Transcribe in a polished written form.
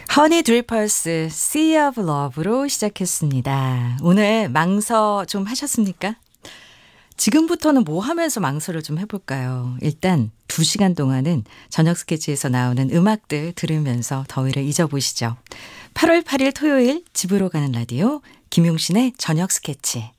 허니 드리퍼스 Sea of Love로 시작했습니다. 오늘 망서 좀 하셨습니까? 지금부터는 뭐 하면서 망설을 좀 해볼까요? 일단 2시간 동안은 저녁 스케치에서 나오는 음악들 들으면서 더위를 잊어보시죠. 8월 8일 토요일 집으로 가는 라디오 김용신의 저녁 스케치.